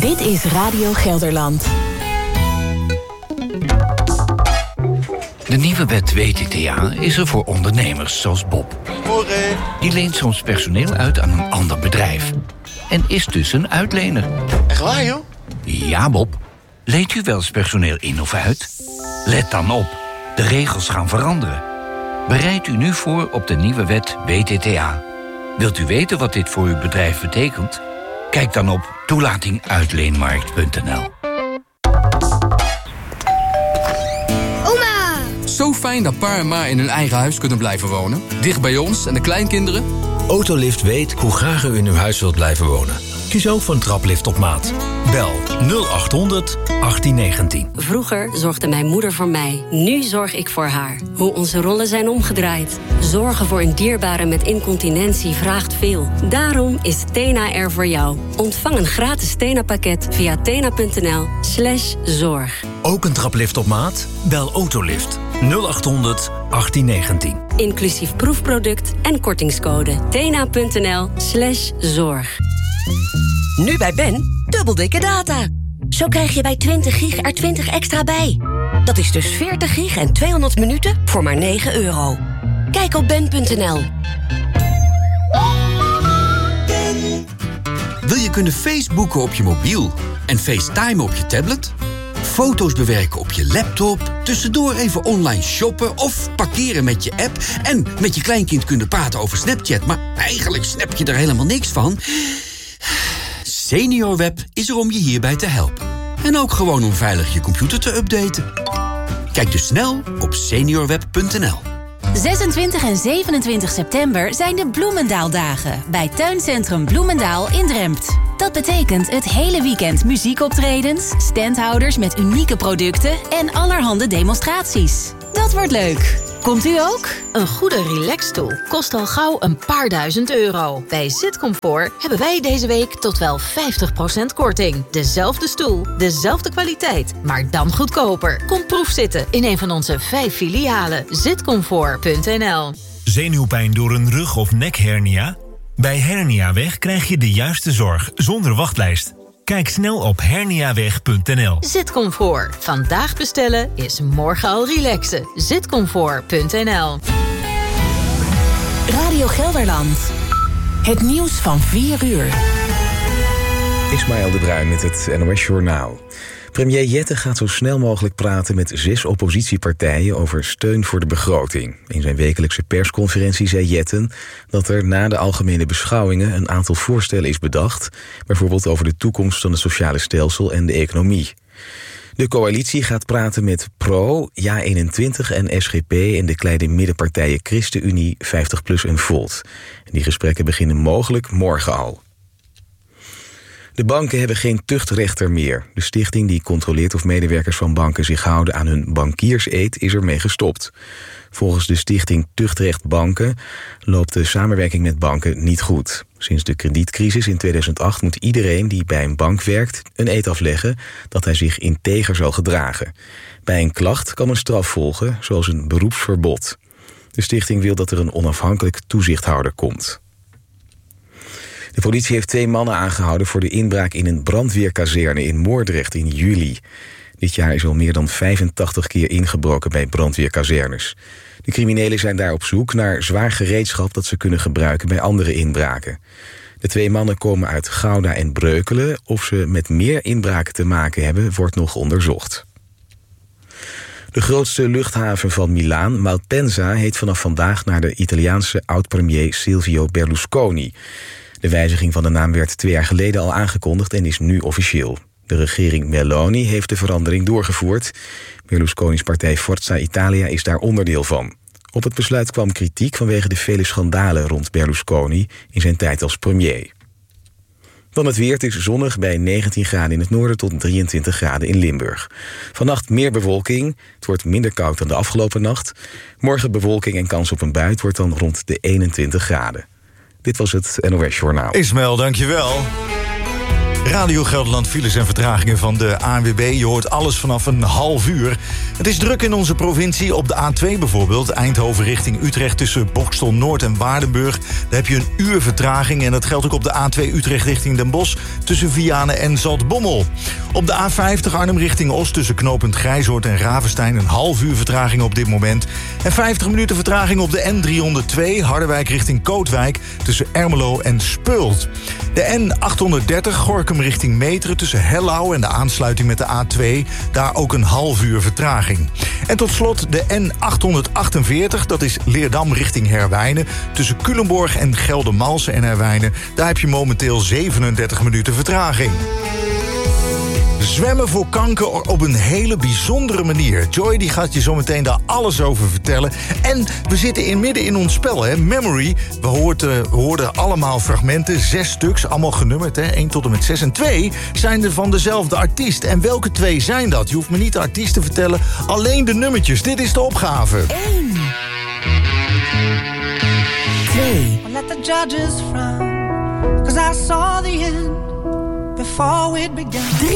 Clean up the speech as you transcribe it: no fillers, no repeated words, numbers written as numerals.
Dit is Radio Gelderland. De nieuwe wet WTTA is er voor ondernemers zoals Bob. Morgen. Die leent soms personeel uit aan een ander bedrijf. En is dus een uitlener. Echt waar, joh? Ja, Bob. Leent u wel eens personeel in of uit? Let dan op. De regels gaan veranderen. Bereid u nu voor op de nieuwe wet WTTA. Wilt u weten wat dit voor uw bedrijf betekent? Kijk dan op toelatinguitleenmarkt.nl. Oma! Zo fijn dat pa en ma in hun eigen huis kunnen blijven wonen. Dicht bij ons en de kleinkinderen. Autolift weet hoe graag u in uw huis wilt blijven wonen. Kies ook voor een traplift op maat. Bel 0800 1819. Vroeger zorgde mijn moeder voor mij. Nu zorg ik voor haar. Hoe onze rollen zijn omgedraaid. Zorgen voor een dierbare met incontinentie vraagt veel. Daarom is Tena er voor jou. Ontvang een gratis Tena-pakket via tena.nl/zorg. Ook een traplift op maat? Bel Autolift 0800 1819. Inclusief proefproduct en kortingscode. tena.nl/zorg. Nu bij Ben, dubbel dikke data. Zo krijg je bij 20 gig er 20 extra bij. Dat is dus 40 gig en 200 minuten voor maar €9. Kijk op ben.nl. Wil je kunnen Facebooken op je mobiel en FaceTime op je tablet? Foto's bewerken op je laptop, tussendoor even online shoppen of parkeren met je app en met je kleinkind kunnen praten over Snapchat, maar eigenlijk snap je er helemaal niks van? SeniorWeb is er om je hierbij te helpen. En ook gewoon om veilig je computer te updaten. Kijk dus snel op seniorweb.nl. 26 en 27 september zijn de Bloemendaaldagen bij Tuincentrum Bloemendaal in Drempt. Dat betekent het hele weekend muziekoptredens, standhouders met unieke producten en allerhande demonstraties. Dat wordt leuk. Komt u ook? Een goede relaxstoel kost al gauw een paar €1000. Bij Zitcomfort hebben wij deze week tot wel 50% korting. Dezelfde stoel, dezelfde kwaliteit, maar dan goedkoper. Kom proefzitten in een van onze 5 filialen. Zitcomfort.nl. Zenuwpijn door een rug- of nekhernia? Bij Herniaweg krijg je de juiste zorg zonder wachtlijst. Kijk snel op herniaweg.nl. Zitcomfort. Vandaag bestellen is morgen al relaxen. Zitcomfort.nl. Radio Gelderland. Het nieuws van 4 uur. Ismaël de Bruin met het NOS Journaal. Premier Jette gaat zo snel mogelijk praten met 6 oppositiepartijen over steun voor de begroting. In zijn wekelijkse persconferentie zei Jetten dat er na de algemene beschouwingen een aantal voorstellen is bedacht, bijvoorbeeld over de toekomst van het sociale stelsel en de economie. De coalitie gaat praten met PRO, JA21 en SGP en de kleine middenpartijen ChristenUnie, 50PLUS en Volt. Die gesprekken beginnen mogelijk morgen al. De banken hebben geen tuchtrechter meer. De stichting die controleert of medewerkers van banken zich houden aan hun bankierseed is ermee gestopt. Volgens de stichting Tuchtrecht Banken loopt de samenwerking met banken niet goed. Sinds de kredietcrisis in 2008 moet iedereen die bij een bank werkt een eed afleggen dat hij zich integer zal gedragen. Bij een klacht kan een straf volgen, zoals een beroepsverbod. De stichting wil dat er een onafhankelijk toezichthouder komt. De politie heeft 2 mannen aangehouden voor de inbraak in een brandweerkazerne in Moordrecht in juli. Dit jaar is al meer dan 85 keer ingebroken bij brandweerkazernes. De criminelen zijn daar op zoek naar zwaar gereedschap dat ze kunnen gebruiken bij andere inbraken. De 2 mannen komen uit Gouda en Breukelen. Of ze met meer inbraken te maken hebben, wordt nog onderzocht. De grootste luchthaven van Milaan, Malpensa, heet vanaf vandaag naar de Italiaanse oud-premier Silvio Berlusconi. De wijziging van de naam werd 2 jaar geleden al aangekondigd en is nu officieel. De regering Meloni heeft de verandering doorgevoerd. Berlusconi's partij Forza Italia is daar onderdeel van. Op het besluit kwam kritiek vanwege de vele schandalen rond Berlusconi in zijn tijd als premier. Dan het weer. Het is zonnig bij 19 graden in het noorden tot 23 graden in Limburg. Vannacht meer bewolking. Het wordt minder koud dan de afgelopen nacht. Morgen bewolking en kans op een bui. Het wordt dan rond de 21 graden. Dit was het NOS Journaal. Ismaël, dankjewel. Radio Gelderland, files en vertragingen van de ANWB. Je hoort alles vanaf een half uur. Het is druk in onze provincie. Op de A2 bijvoorbeeld, Eindhoven richting Utrecht... tussen Boxtel Noord en Waardenburg. Daar heb je een uur vertraging. En dat geldt ook op de A2 Utrecht richting Den Bosch... tussen Vianen en Zaltbommel. Op de A50 Arnhem richting Oost... tussen knooppunt Grijzoord en Ravenstein... een half uur vertraging op dit moment. En 50 minuten vertraging op de N302... Harderwijk richting Kootwijk... tussen Ermelo en Speuld. De N830 Gorinchem richting Meteren... tussen Hellouw en de aansluiting met de A2... daar ook een half uur vertraging. En tot slot de N848, dat is Leerdam richting Herwijnen... tussen Culemborg en Geldermalsen en Herwijnen... daar heb je momenteel 37 minuten vertraging. Zwemmen voor kanker op een hele bijzondere manier. Joy die gaat je zo meteen daar alles over vertellen. En we zitten midden in ons spel, hè? Memory. We hoorden allemaal fragmenten, 6 stuks, allemaal genummerd, hè? 1 tot en met 6. En 2 zijn er van dezelfde artiest. En welke 2 zijn dat? Je hoeft me niet de artiest te vertellen, alleen de nummertjes. Dit is de opgave. 1. 2. Let the judges frown, 'cause I saw the end before it began. 3.